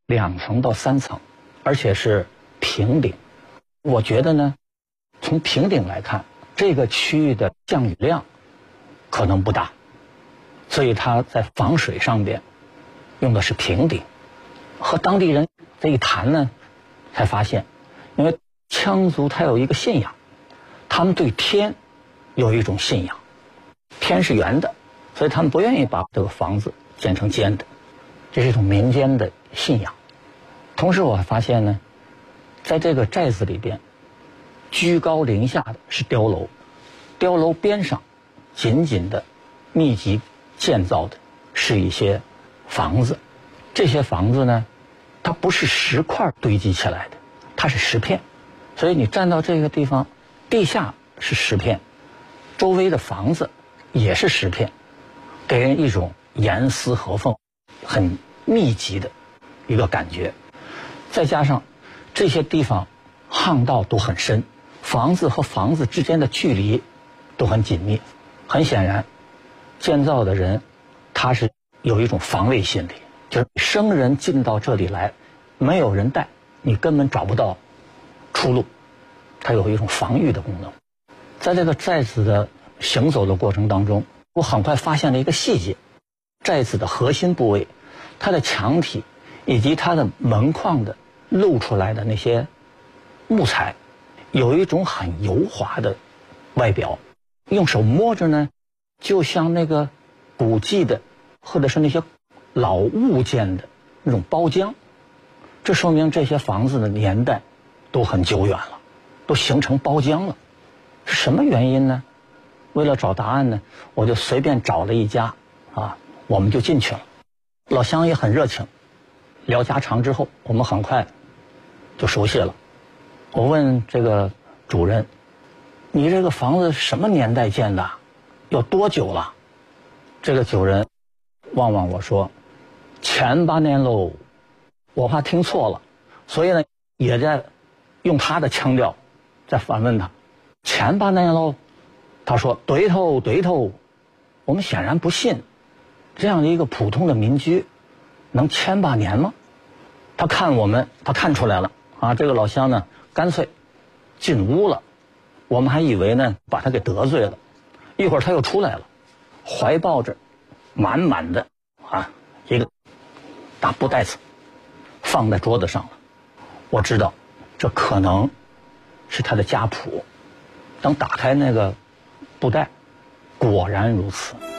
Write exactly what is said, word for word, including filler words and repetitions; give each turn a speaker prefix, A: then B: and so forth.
A: 两层到三层，而且是平顶。我觉得呢，从平顶来看，这个区域的降雨量可能不大，所以它在防水上边用的是平顶。和当地人这一谈呢，才发现，因为羌族他有一个信仰，他们对天有一种信仰，天是圆的，所以他们不愿意把这个房子建成尖的，这是一种民间的信仰。同时我还发现呢，在这个寨子里边，居高临下的是碉楼，碉楼边上紧紧的密集建造的是一些房子。这些房子呢，它不是石块堆积起来的，它是石片，所以你站到这个地方，地下是石片，周围的房子也是石片，给人一种严丝合缝、很密集的一个感觉。再加上这些地方巷道都很深，房子和房子之间的距离都很紧密，很显然，建造的人他是有一种防卫心理，就是生人进到这里来，没有人带，你根本找不到出路，它有一种防御的功能。在这个寨子的行走的过程当中，我很快发现了一个细节，寨子的核心部位，它的墙体以及它的门框的露出来的那些木材，有一种很油滑的外表，用手摸着呢，就像那个古迹的或者是那些老物件的那种包浆。这说明这些房子的年代都很久远了，都形成包浆了。是什么原因呢？为了找答案呢，我就随便找了一家啊，我们就进去了。老乡也很热情，聊家常之后，我们很快就熟悉了。我问这个主人，你这个房子什么年代建的？有多久了？这个主人望望我说，前八年喽。我怕听错了，所以呢，也在用他的腔调在反问他，前八年喽？他说对头对头。我们显然不信，这样的一个普通的民居能千把年吗？他看我们，他看出来了啊，这个老乡呢干脆进屋了。我们还以为呢把他给得罪了，一会儿他又出来了，怀抱着满满的啊一个大布袋子放在桌子上了。我知道这可能是他的家谱。等打开那个布袋，果然如此。